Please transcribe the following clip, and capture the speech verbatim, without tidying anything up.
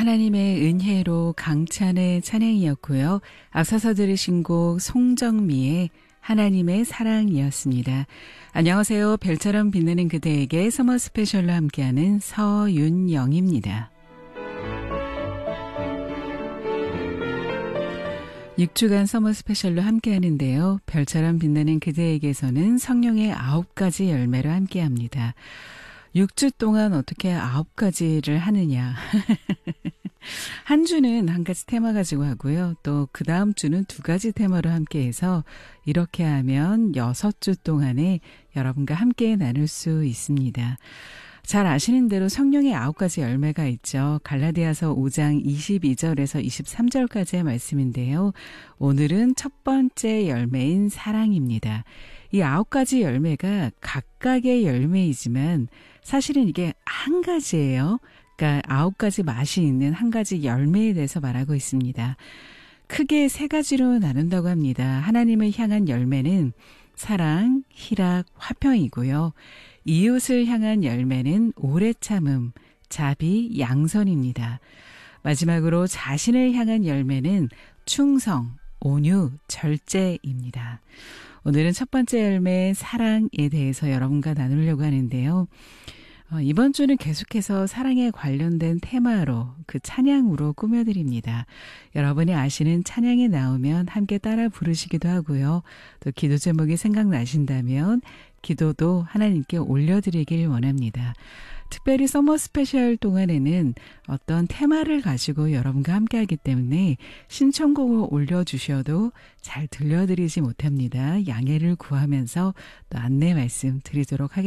하나님의 은혜로 강찬의 찬양이었고요. 앞서서 들으신 곡 송정미의 하나님의 사랑이었습니다. 안녕하세요. 별처럼 빛나는 그대에게 서머 스페셜로 함께하는 서윤영입니다. 육 주간 서머 스페셜로 함께하는데요. 별처럼 빛나는 그대에게서는 성령의 아홉 가지 열매로 함께합니다. 육 주 동안 어떻게 아홉 가지를 하느냐. 한 주는 한 가지 테마 가지고 하고요. 또 그 다음 주는 두 가지 테마로 함께해서 이렇게 하면 여섯 주 동안에 여러분과 함께 나눌 수 있습니다. 잘 아시는 대로 성령의 아홉 가지 열매가 있죠. 갈라디아서 오 장 이십이 절에서 이십삼 절까지의 말씀인데요. 오늘은 첫 번째 열매인 사랑입니다. 이 아홉 가지 열매가 각각의 열매이지만 사실은 이게 한 가지예요. 그러니까 아홉 가지 맛이 있는 한 가지 열매에 대해서 말하고 있습니다. 크게 세 가지로 나눈다고 합니다. 하나님을 향한 열매는 사랑, 희락, 화평이고요. 이웃을 향한 열매는 오래 참음, 자비, 양선입니다. 마지막으로 자신을 향한 열매는 충성, 온유, 절제입니다. 오늘은 첫 번째 열매 사랑에 대해서 여러분과 나누려고 하는데요. 어, 이번 주는 계속해서 사랑에 관련된 테마로 그 찬양으로 꾸며드립니다. 여러분이 아시는 찬양이 나오면 함께 따라 부르시기도 하고요. 또 기도 제목이 생각나신다면 기도도 하나님께 올려드리길 원합니다. 특별히 서머 스페셜 동안에는 어떤 테마를 가지고 여러분과 함께하기 때문에 신청곡을 올려주셔도 잘 들려드리지 못합니다. 양해를 구하면서 또 안내 말씀 드리도록 하겠습니다.